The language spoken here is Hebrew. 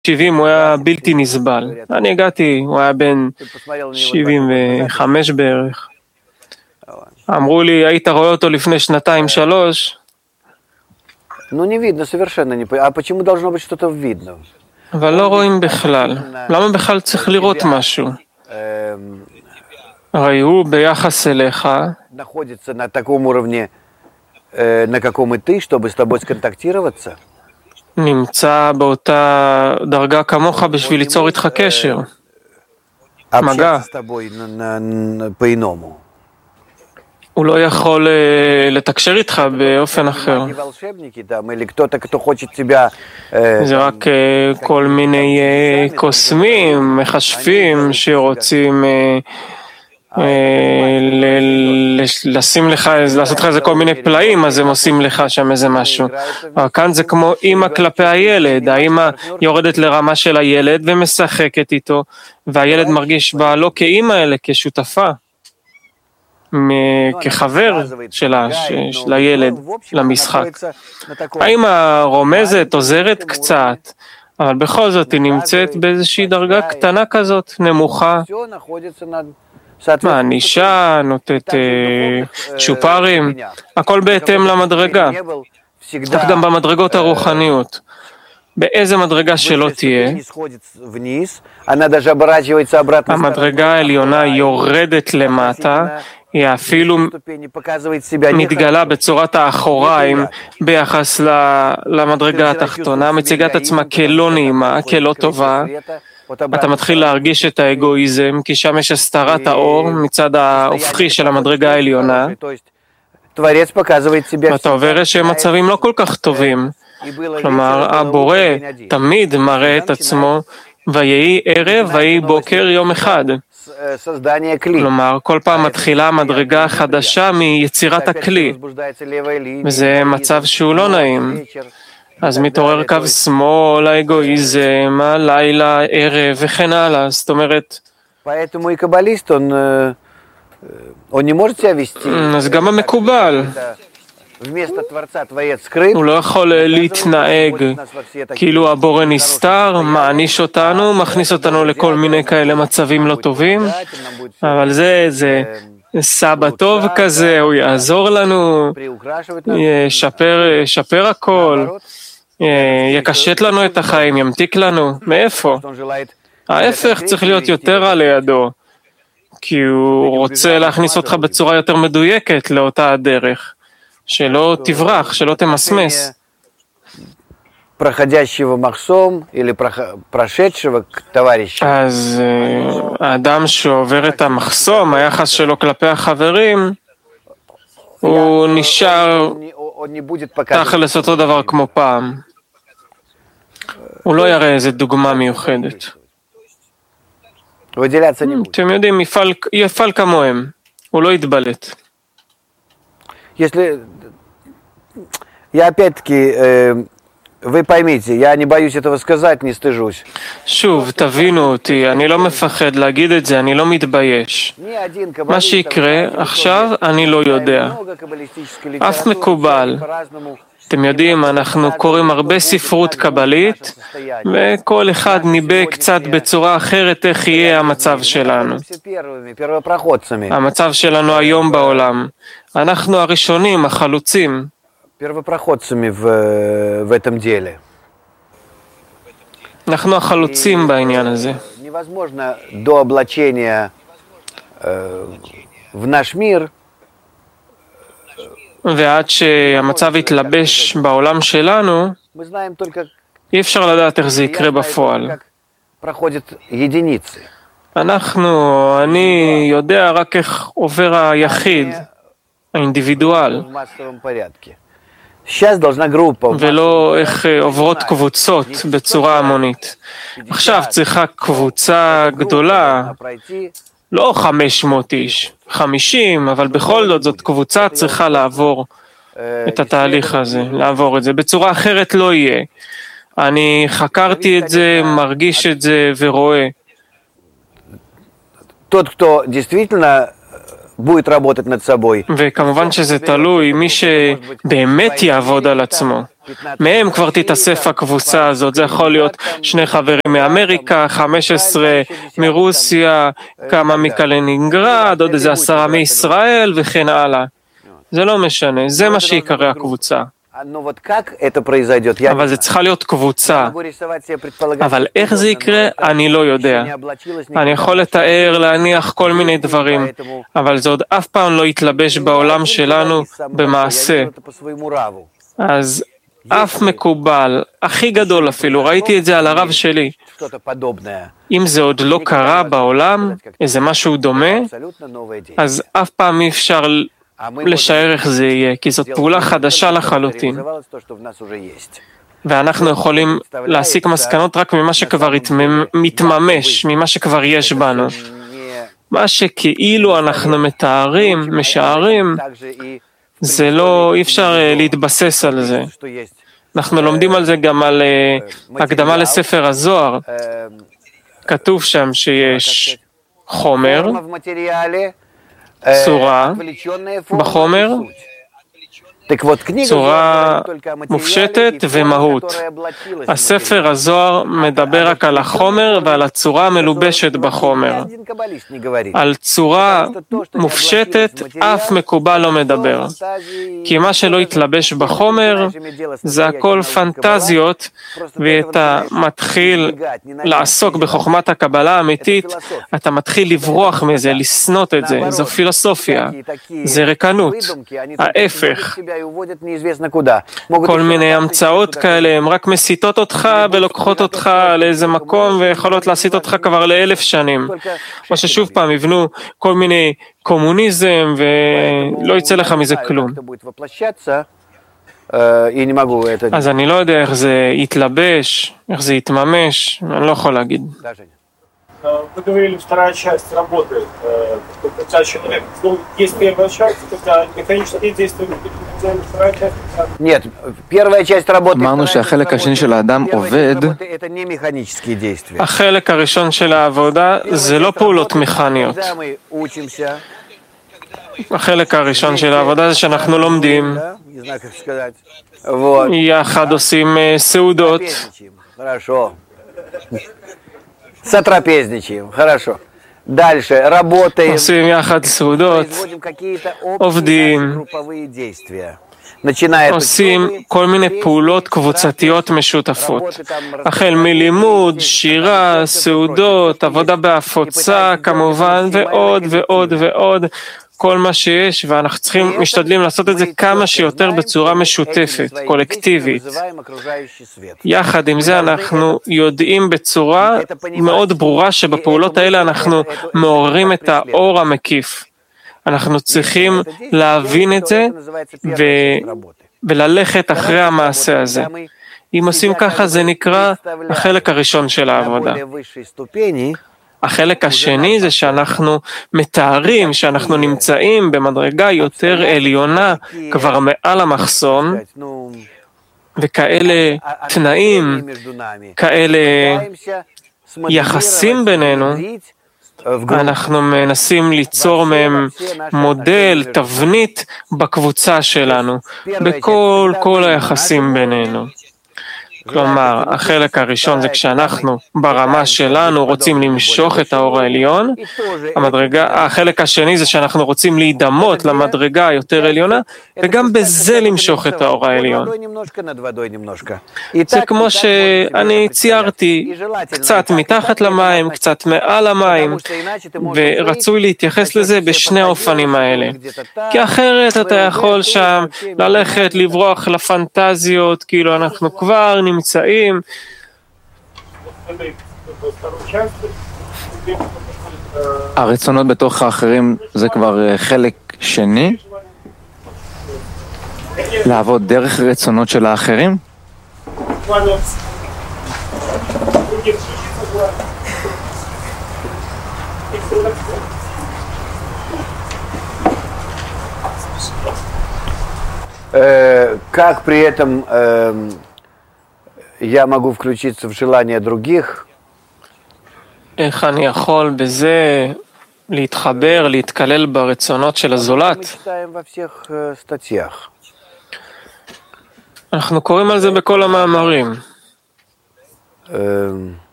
70 הוא היה בלתי נסבל. אני הגעתי, הוא היה בן 75 בערך. אמרו לי, היית רואה אותו לפני 2-3? Ну не видно совершенно, а почему должно быть что-то видно? אבל לא רואים בכלל. למה בכלל צריך לראות משהו? הרי הוא ביחס אליך, находится на таком уровне, на каком и ты, чтобы с тобой сконтактироваться. נמצא באותה דרגה כמוך בשביל ליצור איתך קשר, מגע. Общаться с тобой по-иному. הוא לא יכול לתקשר איתך באופן אחר. זה רק כל מיני קוסמים, מחשבים שרוצים לשים לך, לעשות לך איזה כל מיני פלאים, אז הם עושים לך שם איזה משהו. אבל כאן זה כמו אמא כלפי הילד, האמא יורדת לרמה של הילד ומשחקת איתו, והילד מרגיש בה לא כאמא אלא כשותפה. כחבר של הילד למשחק. האמא רומזת, עוזרת קצת, אבל בכל זאת היא נמצאת באיזושהי דרגה קטנה כזאת, נמוכה. מענישה, נותנת צ'ופרים, הכל בהתאם למדרגה. כך גם במדרגות הרוחניות. באיזה מדרגה שלא תהיה, המדרגה העליונה יורדת למטה, היא אפילו מתגלה בצורת האחוריים ביחס למדרגה התחתונה, מציגה את עצמה כלא נעימה, כלא טובה. אתה מתחיל להרגיש את האגואיזם, כי שם יש הסתרת האור מצד ההופכי של המדרגה העליונה, ואתה עובר איזה מצבים לא כל כך טובים. כלומר, הבורא תמיד מראה את עצמו, ויהי ערב ויהי בוקר יום אחד. כלומר, כל פעם מתחילה המדרגה החדשה מיצירת הכלי, וזה מצב שהוא לא נעים. אז מתעורר קו שמאל, האגואיזם, הלילה, ערב וכן הלאה. זאת אומרת, אז גם המקובל, הוא לא יכול להתנהג כאילו הבורא נסתר, מעניש אותנו, מכניס אותנו לכל מיני כאלה מצבים לא טובים, אבל זה סבא טוב כזה, הוא יעזור לנו, ישפר הכל, יקשט לנו את החיים, ימתיק לנו. מאיפה? ההפך צריך להיות יותר על ידו, כי הוא רוצה להכניס אותך בצורה יותר מדויקת לאותה הדרך. שלא תברח, שלא תמסמס. אז האדם שעובר את המחסום, היחס שלו כלפי החברים, הוא נשאר תכלס אותו דבר כמו פעם. הוא לא יראה איזה דוגמה מיוחדת. אתם יודעים, יפעל כמוהם, הוא לא יתבלט. Если я опять-таки, вы поймите, я не боюсь этого сказать, не стыжусь. שוב, תבינו אותי, אני לא מפחד להגיד את זה, אני לא מתבייש. מה שיקרה עכשיו, אני לא יודע. אף מקובל. אתם יודעים, אנחנו קוראים הרבה ספרות קבלית, וכל אחד ניבא קצת בצורה אחרת איך יהיה המצב שלנו. המצב שלנו היום בעולם. אנחנו הראשונים, החלוצים. אנחנו החלוצים בעניין הזה. ועד שהמצב יתלבש בעולם שלנו, אי אפשר לדעת איך זה יקרה בפועל. אני יודע רק איך עובר היחיד, האינדיבידואל, ולא איך עוברות קבוצות בצורה המונית. עכשיו צריכה קבוצה גדולה, לא 500 איש, 50, אבל בכל זאת זאת קבוצה צריכה לעבור את התהליך הזה, לעבור את זה. בצורה אחרת לא יהיה. אני חקרתי את זה, מרגיש את זה ורואה. Тот, кто действительно будет работать над собой. וכמובן שזה תלוי, מי שבאמת יעבוד על עצמו. מהם כבר תתאסף הקבוצה הזאת, זה יכול להיות 2 חברים מאמריקה, 15 מרוסיה, כמה מקלינינגרד, עוד איזה 10 מישראל וכן הלאה. זה לא משנה, זה מה שיקרא הקבוצה. אבל זה צריכה להיות קבוצה. אבל איך זה יקרה, אני לא יודע. אני יכול לתאר, להניח כל מיני דברים, אבל זה עוד אף פעם לא יתלבש בעולם שלנו במעשה. אז אף מקובל, הכי גדול אפילו, ראיתי את זה על הרב שלי. אם זה עוד לא קרה בעולם, איזה משהו דומה, אז אף פעם אי אפשר לשער איך זה יהיה, כי זאת פעולה חדשה לחלוטין. ואנחנו יכולים להסיק מסקנות רק ממה שכבר מתממש, ממה שכבר יש בנו. מה שכאילו אנחנו מתארים, משערים, זה לא, אי אפשר להתבסס על זה. אנחנו לומדים על זה גם על הקדמה לספר הזוהר. כתוב שם שיש חומר, צורה בחומר, צורה מופשטת ומהות. הספר הזוהר מדבר רק על החומר ועל הצורה המלובשת בחומר. על צורה מופשטת אף מקובל לא מדבר. כי מה שלא יתלבש בחומר זה הכל פנטזיות, ואתה מתחיל לעסוק בחוכמת הקבלה האמיתית, אתה מתחיל לברוח מזה, לסנות את זה. זו פילוסופיה, זה ריקנות, ההפך. כל מיני המצאות כאלה, הן רק מסיתות אותך ולוקחות אותך לאיזה מקום ויכולות להסיט אותך כבר ל1000 שנים. או ששוב פעם יבנו כל מיני קומוניזם ולא יצא לך מזה כלום. אז אני לא יודע איך זה יתלבש, איך זה יתממש, אני לא יכול להגיד. Вы говорили, вторая часть работы, когда человек, ну, есть первая часть, когда механические действия, вторая часть. Нет, первая часть работы. אמרנו שהחלק השני של האדם עובד. Это не механические действия. החלק הראשון של העבודה זה לא פעולות מכניות. החלק הראשון של העבודה זה שאנחנו לומדים, יחד עושים סעודות. Сотрапезничаем, хорошо. Дальше работаем. עושים יחד סעודות, עובדים, עושים כל מיני פעולות קבוצתיות משותפות. החל מלימוד, שירה, סעודות, עבודה בהפוצה כמובן, ועוד ועוד ועוד. כל מה שיש, ואנחנו משתדלים לעשות את זה כמה שיותר בצורה משותפת, קולקטיבית. יחד עם זה אנחנו יודעים בצורה מאוד ברורה שבפעולות האלה אנחנו מעוררים את האור המקיף. אנחנו צריכים להבין את זה וללכת אחרי המעשה הזה. אם עושים ככה זה נקרא החלק הראשון של העבודה. החלק השני זה שאנחנו מתארים שאנחנו נמצאים במדרגה יותר עליונה כבר מעל המחסום, וכאלה תנאים, כאלה יחסים בינינו, אנחנו מנסים ליצור מהם מודל, תבנית בקבוצה שלנו, בכל היחסים בינינו. כלומר, החלק הראשון זה כשאנחנו ברמה שלנו רוצים למשוך את האור העליון, החלק השני זה שאנחנו רוצים להידמות למדרגה היותר עליונה, וגם בזה למשוך את האור העליון. זה כמו שאני ציירתי, קצת מתחת למים, קצת מעל המים, ורצוי להתייחס לזה בשני האופנים האלה. כי אחרת אתה יכול שם ללכת, לברוח לפנטזיות, כאילו אנחנו כבר נמצאים. הרצונות בתוך האחרים זה כבר חלק שני? לעבוד דרך רצונות של האחרים? Как при этом я могу включиться в желания других? איך אני יכול בזה להתחבר, להתקלל ברצונות של הזולת. אנחנו קוראים על זה בכל המאמרים.